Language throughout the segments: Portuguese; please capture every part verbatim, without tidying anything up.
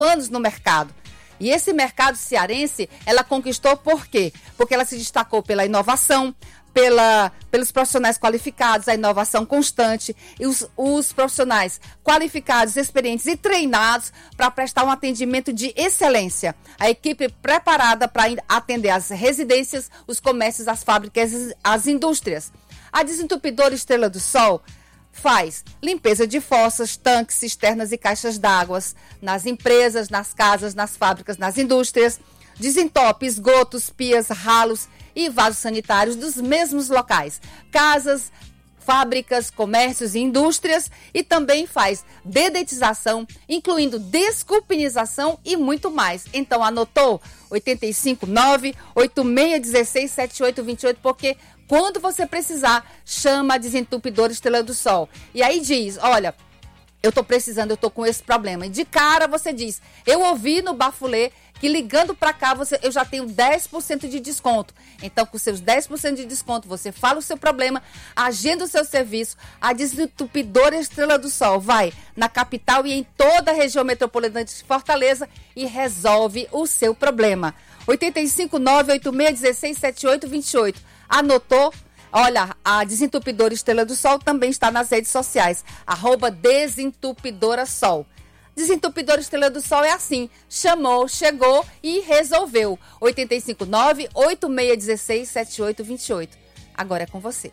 anos no mercado. E esse mercado cearense, ela conquistou por quê? Porque ela se destacou pela inovação, pela, pelos profissionais qualificados, a inovação constante, e os, os profissionais qualificados, experientes e treinados para prestar um atendimento de excelência. A equipe preparada para atender as residências, os comércios, as fábricas, as indústrias. A Desentupidora Estrela do Sol faz limpeza de fossas, tanques, cisternas e caixas d'água nas empresas, nas casas, nas fábricas, nas indústrias. Desentope esgotos, pias, ralos e vasos sanitários dos mesmos locais, casas, fábricas, comércios e indústrias, e também faz dedetização, incluindo desculpinização e muito mais. Então, anotou? oito cinco nove, oito seis um seis, sete oito dois oito, porque quando você precisar, chama a Desentupidora Estrela do Sol. E aí diz, olha, eu tô precisando, eu tô com esse problema. E de cara você diz, eu ouvi no Bafulê que ligando para cá você, eu já tenho dez por cento de desconto. Então, com seus dez por cento de desconto, você fala o seu problema, agenda o seu serviço. A Desentupidora Estrela do Sol vai na capital e em toda a região metropolitana de Fortaleza e resolve o seu problema. oito cinco nove, oito seis um seis, sete oito dois oito. Anotou? Olha, a Desentupidora Estrela do Sol também está nas redes sociais, arroba Desentupidora Sol. Desentupidora Estrela do Sol é assim, chamou, chegou e resolveu. oito cinco nove, oito seis um seis, sete oito dois oito. Agora é com você.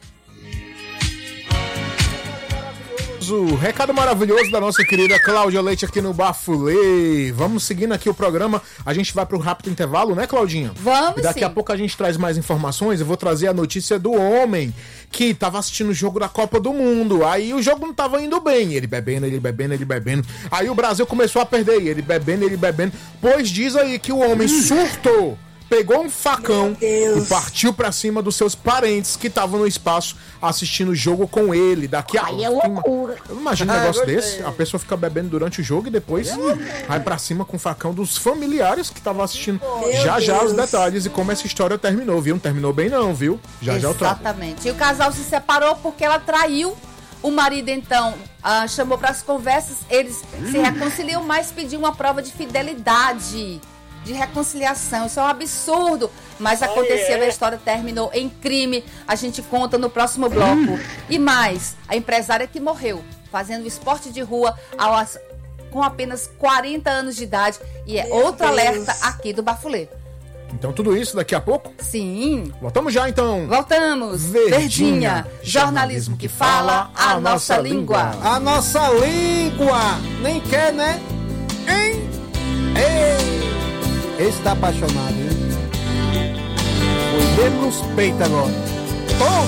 Recado maravilhoso da nossa querida Cláudia Leite aqui no Bafulê. Vamos seguindo aqui o programa. A gente vai pro rápido intervalo, né, Claudinha? Vamos, e daqui sim. a pouco a gente traz mais informações. Eu vou trazer a notícia do homem que tava assistindo o jogo da Copa do Mundo. Aí o jogo não tava indo bem. Ele bebendo, ele bebendo, ele bebendo. Aí o Brasil começou a perder. Ele bebendo, ele bebendo. Pois diz aí que o homem surtou. Pegou um facão e partiu pra cima dos seus parentes que estavam no espaço assistindo o jogo com ele. Daqui a... Aí é loucura. Eu não imagino um negócio desse. A pessoa fica bebendo durante o jogo e depois vai pra cima com o facão dos familiares que estavam assistindo. Já já os detalhes e como essa história terminou, viu? Não terminou bem não, viu? Já já eu trago. Exatamente. E o casal se separou porque ela traiu. O marido, então, ah, chamou para as conversas. Eles se reconciliam, mas pediu uma prova de fidelidade, de reconciliação. Isso é um absurdo, mas aconteceu, a história terminou em crime. A gente conta no próximo bloco. E mais, a empresária que morreu fazendo esporte de rua aos, com apenas quarenta anos de idade. E é Meu outro Deus. alerta aqui do Bafulê. Então tudo isso daqui a pouco? Sim. Voltamos já então. Voltamos. Verdinha, Verdinha, jornalismo que fala a nossa língua. A nossa língua. Nem quer, né? Hein? Ei! Esse tá apaixonado, hein? Foi mesmo nos peitos agora. Toma!